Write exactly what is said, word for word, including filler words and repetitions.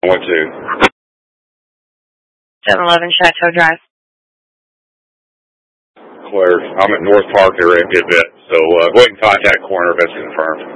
What to? seven eleven Chateau Drive. Claire, I'm at North Park area a bit, so uh, go ahead and contact coroner if that's confirmed.